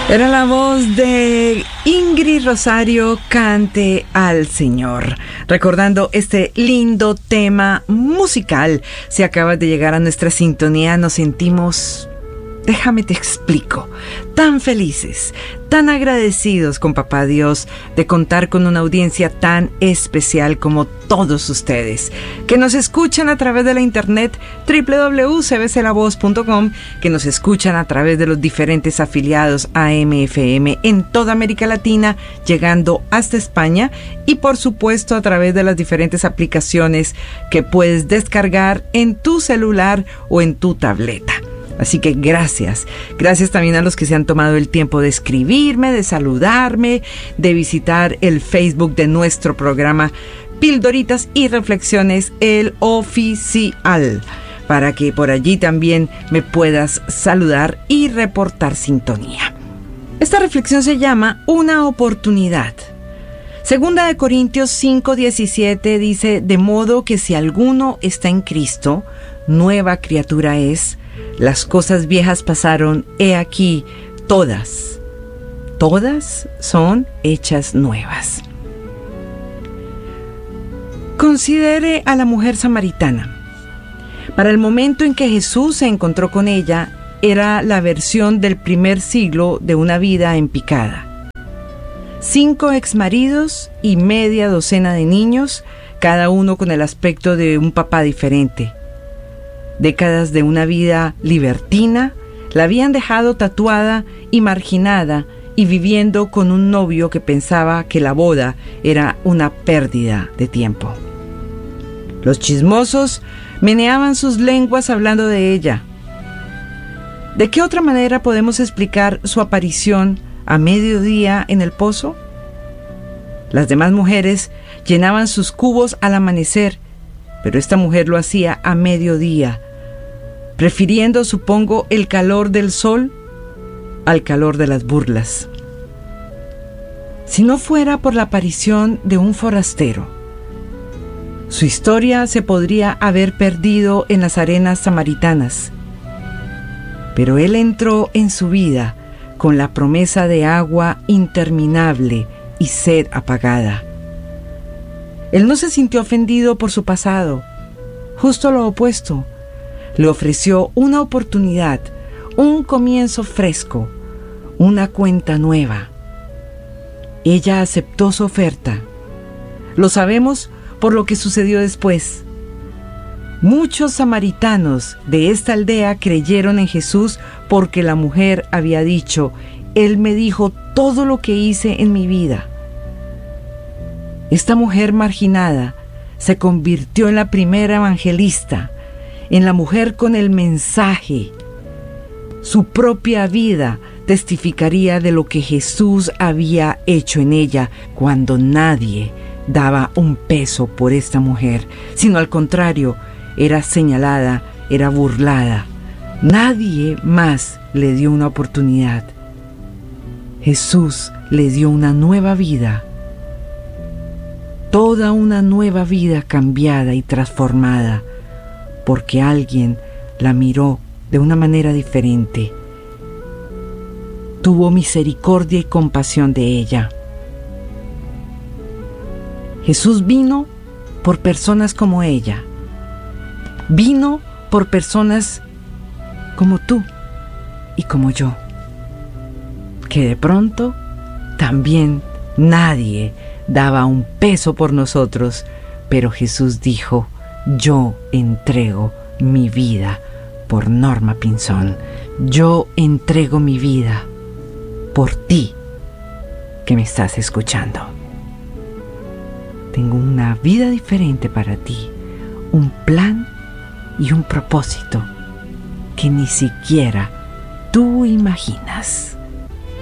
Era la voz de Ingrid Rosario, Cante al Señor. Recordando este lindo tema musical. Si acabas de llegar a nuestra sintonía, nos sentimos, déjame te explico, tan felices, tan agradecidos con Papá Dios de contar con una audiencia tan especial como todos ustedes, que nos escuchan a través de la internet www.cbclavoz.com, que nos escuchan a través de los diferentes afiliados AM/FM en toda América Latina, llegando hasta España, y por supuesto a través de las diferentes aplicaciones que puedes descargar en tu celular o en tu tableta. Así que gracias. Gracias también a los que se han tomado el tiempo de escribirme, de saludarme, de visitar el Facebook de nuestro programa Pildoritas y Reflexiones, el oficial, para que por allí también me puedas saludar y reportar sintonía. Esta reflexión se llama Una oportunidad. Segunda de Corintios 5:17 dice: de modo que si alguno está en Cristo, nueva criatura es. Las cosas viejas pasaron, he aquí, todas son hechas nuevas. Considere a la mujer samaritana. Para el momento en que Jesús se encontró con ella, era la versión del primer siglo de una vida en picada. 5 exmaridos y media docena de niños, cada uno con el aspecto de un papá diferente. Décadas de una vida libertina la habían dejado tatuada y marginada y viviendo con un novio que pensaba que la boda era una pérdida de tiempo. Los chismosos meneaban sus lenguas hablando de ella. ¿De qué otra manera podemos explicar su aparición a mediodía en el pozo? Las demás mujeres llenaban sus cubos al amanecer, pero esta mujer lo hacía a mediodía, prefiriendo, supongo, el calor del sol al calor de las burlas. Si no fuera por la aparición de un forastero, su historia se podría haber perdido en las arenas samaritanas. Pero él entró en su vida con la promesa de agua interminable y sed apagada. Él no se sintió ofendido por su pasado, justo lo opuesto. Le ofreció una oportunidad, un comienzo fresco, una cuenta nueva. Ella aceptó su oferta. Lo sabemos por lo que sucedió después. Muchos samaritanos de esta aldea creyeron en Jesús porque la mujer había dicho: Él me dijo todo lo que hice en mi vida. Esta mujer marginada se convirtió en la primera evangelista, en la mujer con el mensaje. Su propia vida testificaría de lo que Jesús había hecho en ella cuando nadie daba un peso por esta mujer, sino al contrario, era señalada, era burlada. Nadie más le dio una oportunidad. Jesús le dio una nueva vida, toda una nueva vida cambiada y transformada, porque alguien la miró de una manera diferente. Tuvo misericordia y compasión de ella. Jesús vino por personas como ella. Vino por personas como tú y como yo, que de pronto también nadie daba un peso por nosotros, pero Jesús dijo: yo entrego mi vida por Norma Pinzón. Yo entrego mi vida por ti que me estás escuchando. Tengo una vida diferente para ti, un plan y un propósito que ni siquiera tú imaginas.